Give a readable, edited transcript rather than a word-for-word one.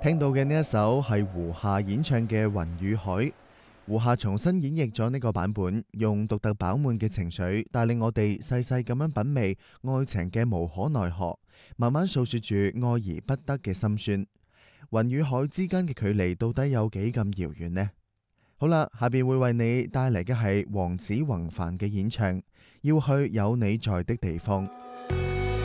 聽到嘅呢一首係胡夏演唱嘅《雲與海》，胡夏重新演繹咗呢個版本，用獨特飽滿嘅情緒帶領我哋細細咁樣品味愛情嘅無可奈何，慢慢訴說住愛而不得嘅心酸。雲與海之間嘅距離到底有幾咁遙遠呢？好啦，下邊會為你帶嚟嘅係黃子弘範嘅演唱，要去有你在的地方。